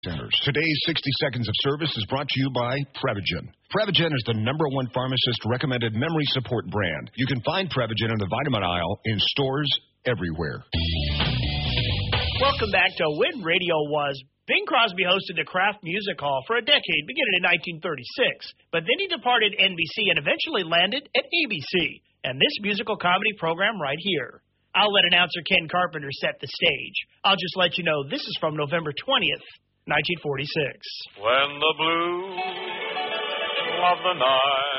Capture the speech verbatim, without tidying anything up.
Centers. Today's sixty Seconds of Service is brought to you by Prevagen. Prevagen is the number one pharmacist-recommended memory support brand. You can find Prevagen in the vitamin aisle in stores everywhere. Welcome back to When Radio Was. Bing Crosby hosted the Kraft Music Hall for a decade, beginning in nineteen thirty-six. But then he departed N B C and eventually landed at A B C. And this musical comedy program right here. I'll let announcer Ken Carpenter set the stage. I'll just let you know this is from November twentieth, nineteen forty-six. When the blues of the night